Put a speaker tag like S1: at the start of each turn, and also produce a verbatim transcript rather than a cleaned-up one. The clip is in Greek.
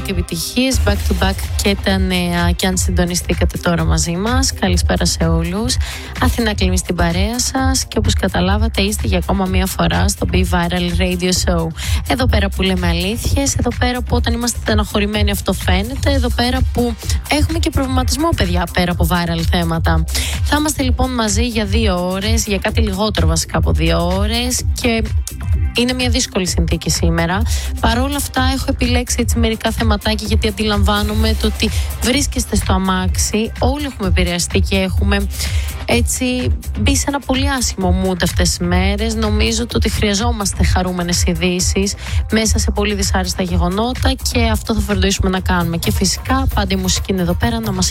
S1: και επιτυχίες, back to back και τα νέα. Και αν συντονιστήκατε τώρα μαζί μας, καλησπέρα σε όλους. Αθηνά Κλίμη στην παρέα σας και όπως καταλάβατε είστε για ακόμα μία φορά στο Be Viral Radio Show. Εδώ πέρα που λέμε αλήθειες, εδώ πέρα που όταν είμαστε στεναχωρημένοι αυτό φαίνεται, εδώ πέρα που έχουμε και προβληματισμό, παιδιά, πέρα από viral θέματα. Θα είμαστε λοιπόν μαζί για δύο ώρες, για κάτι λιγότερο βασικά από δύο ώρες και είναι μια δύσκολη συνθήκη σήμερα. Παρ' όλα αυτά έχω επιλέξει έτσι μερικά θεματάκια, γιατί αντιλαμβάνομαι το ότι βρίσκεστε στο αμάξι, όλοι έχουμε επηρεαστεί και έχουμε έτσι μπει σε ένα πολύ άσχημο mood αυτές τις μέρες. Νομίζω το ότι χρειαζόμαστε χαρούμενες ειδήσεις μέσα σε πολύ δυσάρεστα γεγονότα και αυτό θα φροντίσουμε να κάνουμε. Και φυσικά πάντα η μουσική είναι εδώ πέρα να μας